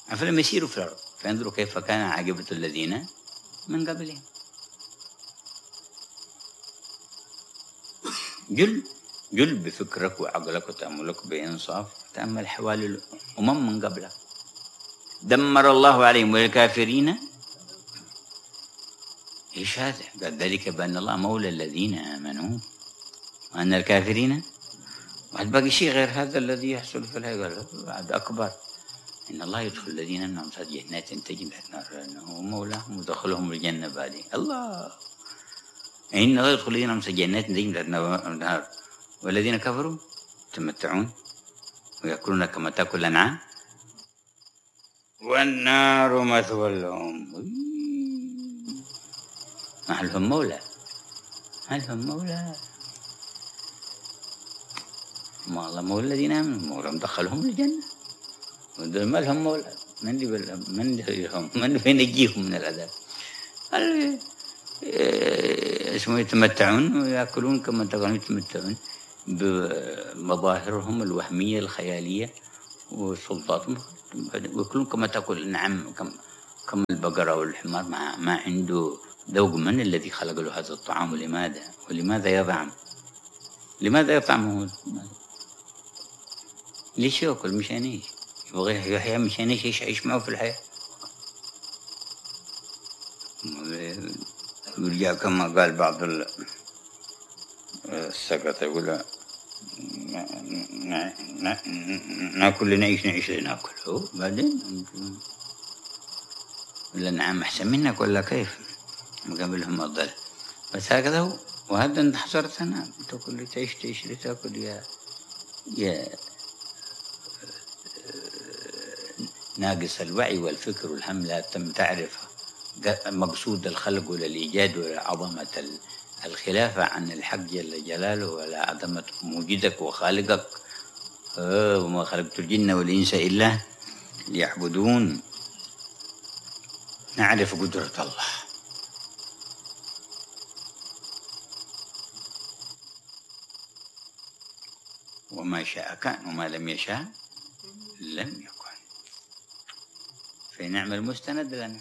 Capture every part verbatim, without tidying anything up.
أفلم يسيروا في الأرض فينظروا كيف كان عاقبة الذين من قبلهم. جل جل بفكرك وعقلك وتأملك بإنصاف، تأمل حوالي الأمم من قبلك. دمر الله عليهم والكافرين. إيش هذا؟ قال ذلك بأن الله مولى الذين آمنوا وأن الكافرين. بعد باقي شيء غير هذا الذي يحصل في الحياة، قال بعد أكبر إن الله يدخل الذين آمنوا جنات تجري من النار أنه مولاهم ودخلهم الجنة بعدين. الله إن الله يدخل الذين آمنوا جنات تجري من النار والذين كفروا يتمتعون ويأكلون كما تأكل الأنعام والنار مثوى لهم. ما لهم مولى، ما لهم مولى. ما الله مولى الذين آمنوا، مولى مدخلهم الجنة. ما لهم مولى، من اللي من اللي من ينجيهم من العذاب؟ اسمه يتمتعون ويأكلون كما تأكلون، يتمتعون بمظاهرهم الوهمية الخيالية وسلطاتهم، ويأكلون كما تأكل الأنعام كما البقرة والحمار. ما ما عنده ذوق. من الذي خلق له هذا الطعام؟ ولماذا ولماذا يطعم؟ لماذا يطعمه؟ ليش يأكل؟ مشان ايش؟ يبغى يحيا مشان ايش؟ ايش يعيش معه في الحياة؟ يرجع كما قال بعض السقط يقول ناكل نعيش نعيش لناكل. بعدين الأنعام أحسن منك ولا كيف؟ مقابلهم أفضل. بس هكذا هو. وهذا انت حصرت أنا تاكل تعيش تعيش لتاكل يا يا ناقص الوعي والفكر والهم. لا تم تعرف مقصود الخلق ولا الإيجاد ولا عظمة الخلافة عن الحق جل جلاله ولا عظمة موجدك وخالقك. آه وما خلقت الجن والإنس إلا ليعبدون. نعرف قدرة الله. وما شاء كان وما لم يشاء لم يكن. فنعم المستند لنا.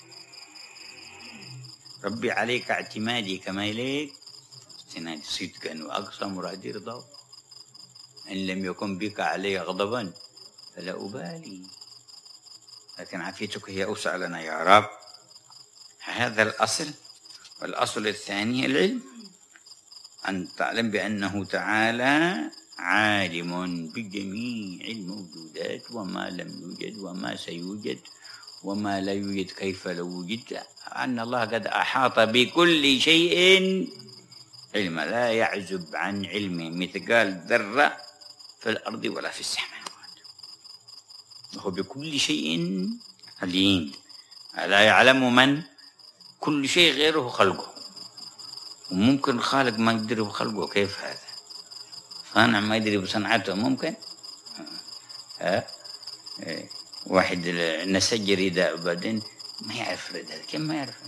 ربي عليك اعتمادي كما إليك استنادي صدقا وأقصى مرادي رضاه. إن لم يكن بك علي غضبا فلا أبالي، لكن عافيتك هي أوسع لنا يا رب. هذا الأصل. والأصل الثاني العلم، أن تعلم بأنه تعالى عالم بجميع الموجودات وما لم يوجد وما سيوجد وما لا يوجد كيف لو وجد. أن الله قد أحاط بكل شيء علما، لا يعزب عن علمه مثقال ذرة في الأرض ولا في السماوات، وهو بكل شيء عليم. ألا يعلم من كل شيء غيره خلقه. وممكن خالق ما يدري بخلقه. كيف هذا؟ صانع ما يدري بصنعته ممكن؟ ها؟ اه؟ واحد نسج رداء بعدين ما يعرف رداء. كم ما يعرف؟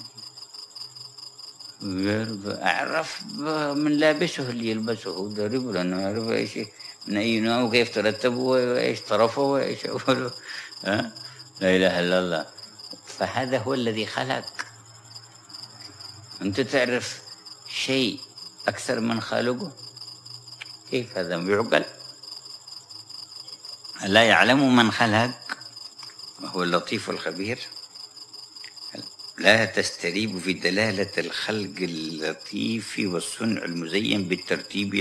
أعرف من لابسه اللي يلبسه درب لأنه يعرف إيش من أي نوع وكيف ترتبه وإيش طرفه وإيش أوله. ها؟ لا إله إلا الله. فهذا هو الذي خلق. أنت تعرف شيء أكثر من خالقه؟ كيف هذا يعقل؟ لا يعلم من خلق وهو اللطيف الخبير. لا تستريب في دلالة الخلق اللطيف والصنع المزين بالترتيب